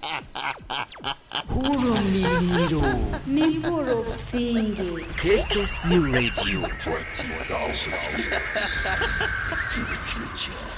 Huro Niliro Nilboro Singi KKC Radio 20,000 years to the future.